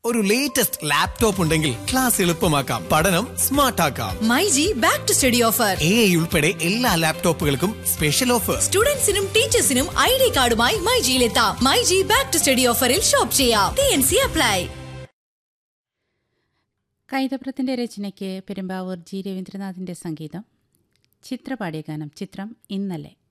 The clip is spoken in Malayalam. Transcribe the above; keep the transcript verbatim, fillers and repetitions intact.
ഒരു ലേറ്റസ്റ്റ് ലാപ്ടോപ്പ് ഉണ്ടെങ്കിൽ ക്ലാസ് എളുപ്പമാക്കാം, പഠനം സ്മാർട്ട് ആക്കാം. MyG back to study offer. A I ഉൾപ്പെടെ എല്ലാ ലാപ്ടോപ്പുകൾക്കും special offer. സ്റ്റുഡൻസിനും ടീച്ചേഴ്സിനും I D കാർഡുമായി മൈജിയിലെത്താം. MyG back to study ഓഫറിൽ ഷോപ്പ് ചെയ്യാം. T N C apply. കൈതപ്രത്തിന്റെ രചനയ്ക്ക് Perumbavoor G രവീന്ദ്രനാഥിന്റെ സംഗീതം. ചിത്രപാടിയ ഗാനം. ചിത്രം ഇന്നലെ.